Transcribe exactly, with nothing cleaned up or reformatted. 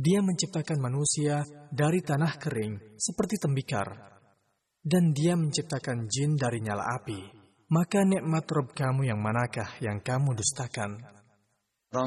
Dia menciptakan manusia dari tanah kering seperti tembikar. Dan dia menciptakan jin dari nyala api. Maka nikmat Rabb kamu yang manakah yang kamu dustakan?